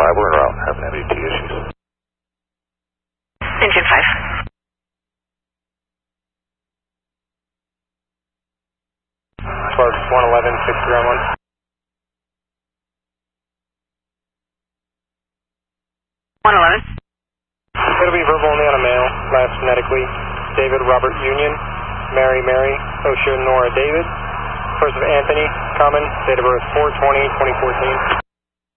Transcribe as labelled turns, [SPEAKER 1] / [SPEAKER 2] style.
[SPEAKER 1] 5, we're en route. Having MDT issues.
[SPEAKER 2] Engine 5.
[SPEAKER 3] Towards 111, 6 ground 1. It'll be verbal only on a male, last phonetically. David Robert Union, Mary Osha Nora David. First of Anthony, common, date of birth 4/20/2014.